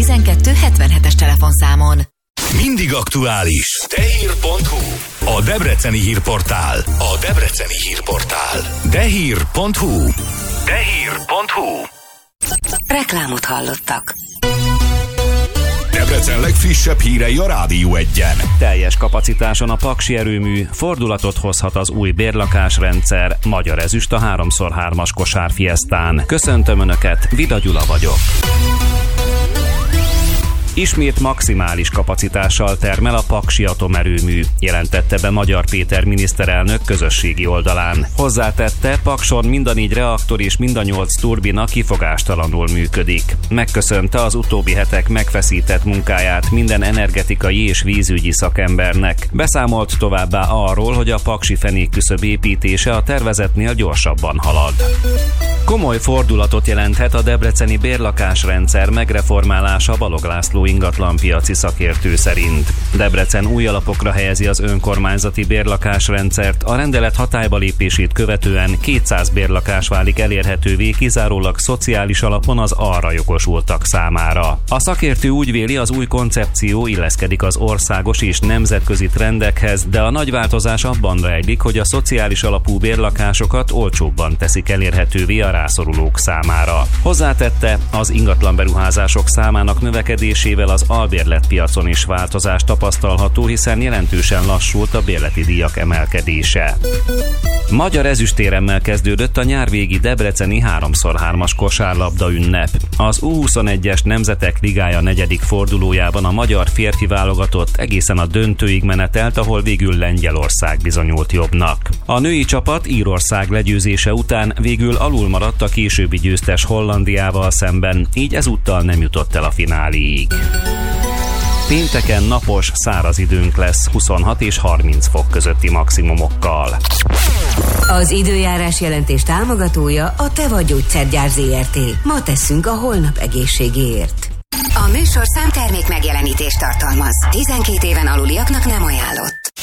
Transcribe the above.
12 77-es telefonszámon. Mindig aktuális. Dehír.hu. A debreceni hírportál. A debreceni hírportál. Dehír.hu. Dehír.hu. Reklámot hallottak. Debrecen legfrissebb hírei a Rádió 1-en. Teljes kapacitáson a paksi erőmű, fordulatot hozhat az új bérlakásrendszer, magyar ezüst a 3x3-as kosárfiesztán. Köszöntöm Önöket, Vida Gyula vagyok. Ismét maximális kapacitással termel a paksi atomerőmű, jelentette be Magyar Péter miniszterelnök közösségi oldalán. Hozzátette, Pakson mind a 4 reaktor és mind a 8 turbina kifogástalanul működik. Megköszönte az utóbbi hetek megfeszített munkáját minden energetikai és vízügyi szakembernek. Beszámolt továbbá arról, hogy a paksi fenékküszöb építése a tervezetnél gyorsabban halad. Komoly fordulatot jelenthet a debreceni bérlakásrendszer megreformálása Balogh László ingatlanpiaci szakértő szerint. Debrecen új alapokra helyezi az önkormányzati bérlakásrendszert, a rendelet hatályba lépését követően 200 bérlakás válik elérhetővé kizárólag szociális alapon az arra jogosultak számára. A szakértő úgy véli, az új koncepció illeszkedik az országos és nemzetközi trendekhez, de a nagy változás abban rejlik, hogy a szociális alapú bérlakásokat olcsóbban teszik elérhetővé a rászorulók számára. Hozzátette, az ingatlanberuházások számának növekedésével az albérletpiacon is változás tapasztalható, hiszen jelentősen lassult a bérleti díjak emelkedése. Magyar ezüstéremmel kezdődött a nyárvégi debreceni 3x3-as kosárlabda ünnep. Az U21-es Nemzetek Ligája 4. fordulójában a magyar férfi válogatott egészen a döntőig menetelt, ahol végül Lengyelország bizonyult jobbnak. A női csapat Írország legyőzése után végül alul maradt a későbbi győztes Hollandiával szemben, így ezúttal nem jutott el a fináléig. Pénteken napos, száraz időnk lesz 26 és 30 fok közötti maximumokkal. Az időjárás jelentés támogatója a Teva Gyógyszergyár Zrt. Ma tesszünk a holnap egészségéért. A műsorszám termék megjelenítést tartalmaz. 12 éven aluliaknak nem ajánlott.